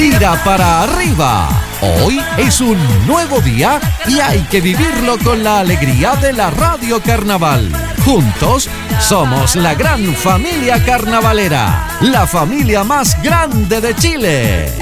tira para arriba. Hoy es un nuevo día y hay que vivirlo con la alegría de la Radio Carnaval. Juntos somos la gran familia carnavalera, la familia más grande de Chile.